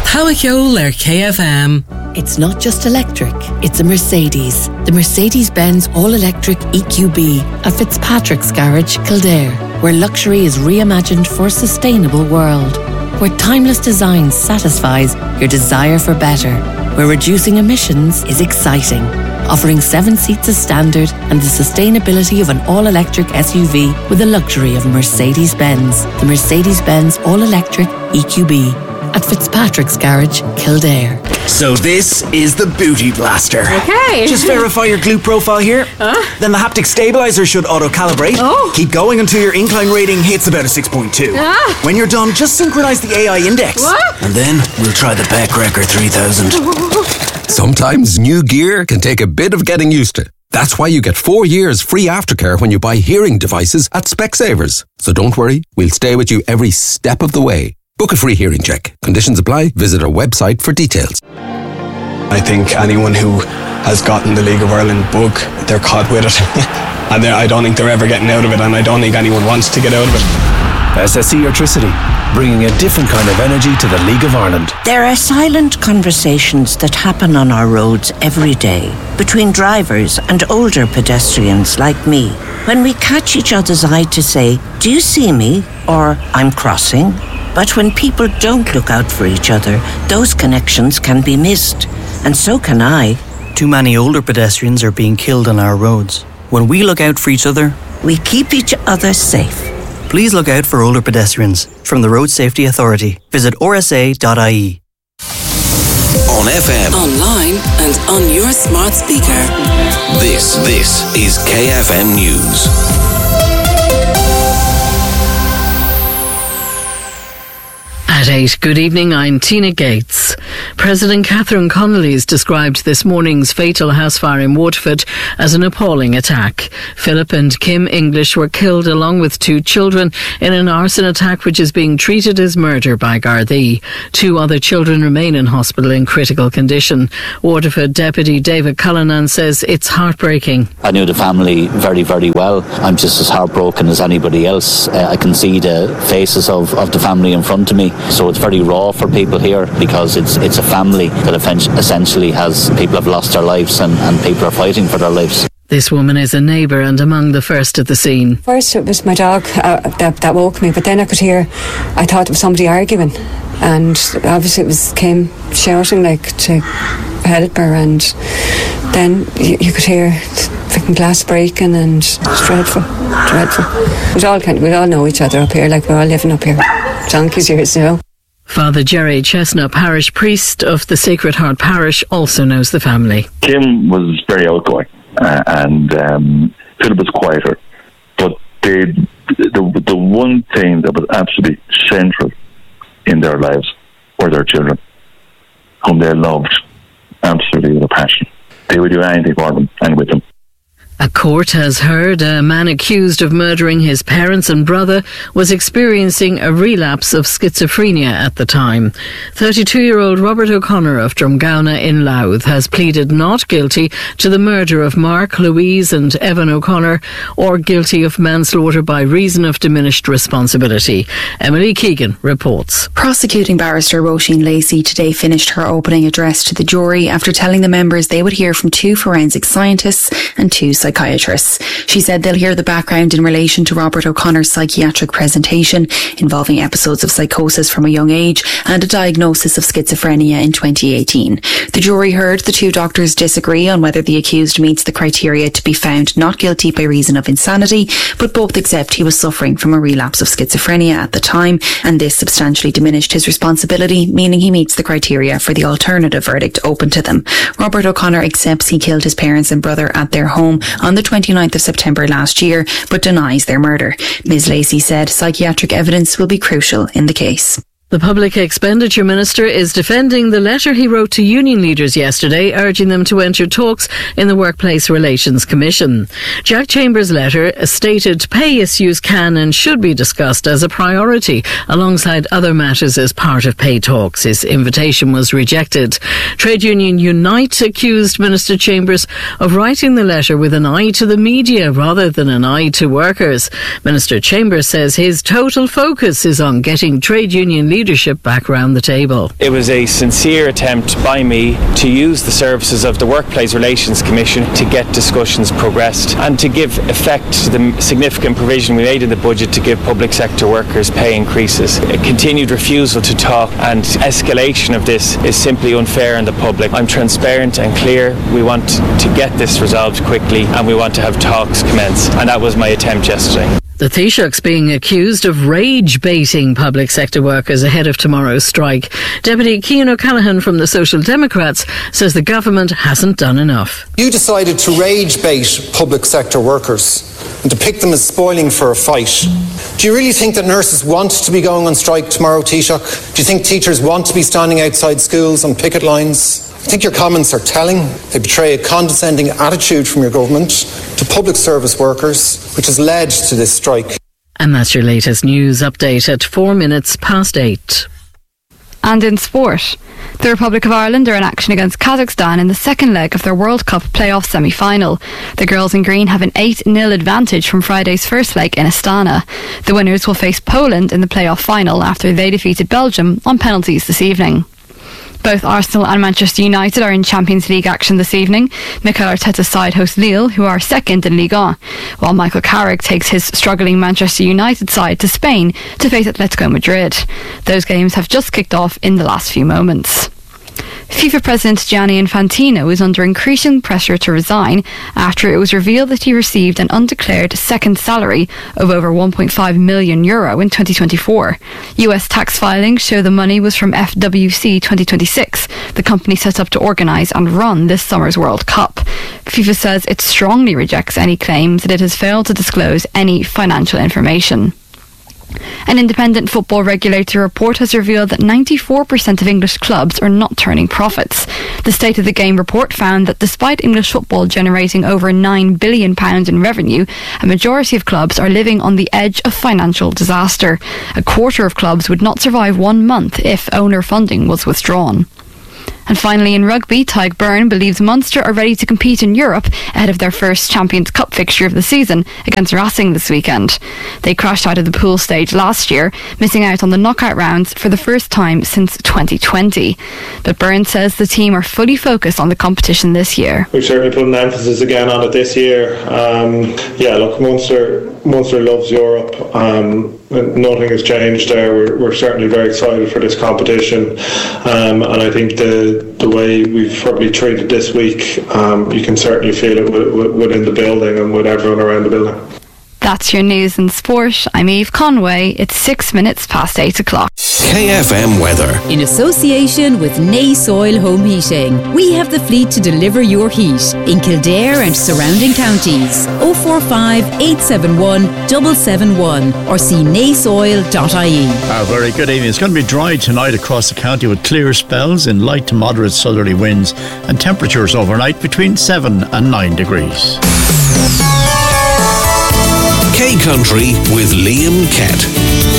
Hawickyo Ler KFM. It's not just electric, it's a Mercedes. The Mercedes-Benz all-electric EQB at Fitzpatrick's Garage, Kildare, where luxury is reimagined for a sustainable world. Where timeless design satisfies your desire for better. Where reducing emissions is exciting. Offering 7 seats as standard and the sustainability of an all-electric SUV with the luxury of Mercedes-Benz. The Mercedes-Benz all-electric EQB at Fitzpatrick's Garage, Kildare. So this is the Booty Blaster. Okay. Just verify your glute profile here. Then the haptic stabilizer should auto-calibrate. Keep going until your incline rating hits about a 6.2. When you're done, just synchronize the AI index. And then we'll try the Peck Wrecker 3000. Sometimes new gear can take a bit of getting used to. That's why you get 4 years free aftercare when you buy hearing devices at Specsavers. So don't worry, we'll stay with you every step of the way. Book a free hearing check. Conditions apply. Visit our website for details. I think anyone who has gotten the League of Ireland bug, they're caught with it. And I don't think they're ever getting out of it, and I don't think anyone wants to get out of it. SSE Electricity, bringing a different kind of energy to the League of Ireland. There are silent conversations that happen on our roads every day between drivers and older pedestrians like me. When we catch each other's eye to say, "Do you see me?" or "I'm crossing." But when people don't look out for each other, those connections can be missed. And so can I. Too many older pedestrians are being killed on our roads. When we look out for each other, we keep each other safe. Please look out for older pedestrians. From the Road Safety Authority. Visit rsa.ie. On FM, online and on your smart speaker. This is KFM News. At 8, good evening, I'm Tina Gates. President Catherine Connolly has described this morning's fatal house fire in Waterford as an appalling attack. Philip and Kim English were killed along with 2 children in an arson attack which is being treated as murder by Gardaí. 2 other children remain in hospital in critical condition. Waterford Deputy David Cullinan says it's heartbreaking. I knew the family very, very well. I'm just as heartbroken as anybody else. I can see the faces of the family in front of me. So it's very raw for people here because it's a family that essentially people have lost their lives and people are fighting for their lives. This woman is a neighbour and among the first at the scene. First it was my dog that woke me, but then I could hear, I thought it was somebody arguing, and obviously it came shouting like to Helper, and then you could hear freaking glass breaking, and it's dreadful. We all know each other up here, like we're all living up here. Donkey's years now. Father Jerry Chestnut, parish priest of the Sacred Heart Parish, also knows the family. Kim was very outgoing and Philip was quieter. But the one thing that was absolutely central in their lives were their children, whom they loved absolutely with a passion. They would do anything for them and with them. A court has heard a man accused of murdering his parents and brother was experiencing a relapse of schizophrenia at the time. 32-year-old Robert O'Connor of Drumgowna in Louth has pleaded not guilty to the murder of Mark, Louise and Evan O'Connor, or guilty of manslaughter by reason of diminished responsibility. Emily Keegan reports. Prosecuting barrister Roisin Lacey today finished her opening address to the jury after telling the members they would hear from 2 forensic scientists and 2 psychiatrists. She said they'll hear the background in relation to Robert O'Connor's psychiatric presentation involving episodes of psychosis from a young age and a diagnosis of schizophrenia in 2018. The jury heard the 2 doctors disagree on whether the accused meets the criteria to be found not guilty by reason of insanity, but both accept he was suffering from a relapse of schizophrenia at the time, and this substantially diminished his responsibility, meaning he meets the criteria for the alternative verdict open to them. Robert O'Connor accepts he killed his parents and brother at their home on the 29th of September last year, but denies their murder. Ms. Lacey said psychiatric evidence will be crucial in the case. The Public Expenditure Minister is defending the letter he wrote to union leaders yesterday, urging them to enter talks in the Workplace Relations Commission. Jack Chambers' letter stated pay issues can and should be discussed as a priority alongside other matters as part of pay talks. His invitation was rejected. Trade Union Unite accused Minister Chambers of writing the letter with an eye to the media rather than an eye to workers. Minister Chambers says his total focus is on getting trade union leaders leadership back round the table. It was a sincere attempt by me to use the services of the Workplace Relations Commission to get discussions progressed and to give effect to the significant provision we made in the budget to give public sector workers pay increases. A continued refusal to talk and escalation of this is simply unfair on the public. I'm transparent and clear. We want to get this resolved quickly and we want to have talks commence, and that was my attempt yesterday. The Taoiseach's being accused of rage-baiting public sector workers ahead of tomorrow's strike. Deputy Cian O'Callaghan from the Social Democrats says the government hasn't done enough. You decided to rage-bait public sector workers and to pick them as spoiling for a fight. Do you really think that nurses want to be going on strike tomorrow, Taoiseach? Do you think teachers want to be standing outside schools on picket lines? I think your comments are telling. They betray a condescending attitude from your government to public service workers, which has led to this strike. And that's your latest news update at 8:04. And in sport, the Republic of Ireland are in action against Kazakhstan in the second leg of their World Cup playoff semi-final. The girls in green have an 8-0 advantage from Friday's first leg in Astana. The winners will face Poland in the playoff final after they defeated Belgium on penalties this evening. Both Arsenal and Manchester United are in Champions League action this evening. Mikel Arteta's side hosts Lille, who are second in Ligue 1, while Michael Carrick takes his struggling Manchester United side to Spain to face Atletico Madrid. Those games have just kicked off in the last few moments. FIFA President Gianni Infantino is under increasing pressure to resign after it was revealed that he received an undeclared second salary of over €1.5 million in 2024. US tax filings show the money was from FWC 2026, the company set up to organise and run this summer's World Cup. FIFA says it strongly rejects any claims that it has failed to disclose any financial information. An independent football regulator report has revealed that 94% of English clubs are not turning profits. The State of the Game report found that despite English football generating over £9 billion in revenue, a majority of clubs are living on the edge of financial disaster. A quarter of clubs would not survive 1 month if owner funding was withdrawn. And finally, in rugby, Tadhg Beirne believes Munster are ready to compete in Europe ahead of their first Champions Cup fixture of the season against Racing this weekend. They crashed out of the pool stage last year, missing out on the knockout rounds for the first time since 2020. But Beirne says the team are fully focused on the competition this year. We've certainly put an emphasis again on it this year. Munster loves Europe. Nothing has changed there. We're certainly very excited for this competition, and I think the way we've probably treated this week, you can certainly feel it within the building and with everyone around the building. That's your news and sport. I'm Eve Conway. It's 8 o'clock. KFM weather. In association with Nay Soil Home Heating, we have the fleet to deliver your heat in Kildare and surrounding counties. 045 871 771 or see naysoil.ie. Very good evening. It's going to be dry tonight across the county with clear spells in light to moderate southerly winds and temperatures overnight between 7 and 9 degrees. K Country with Liam Kett.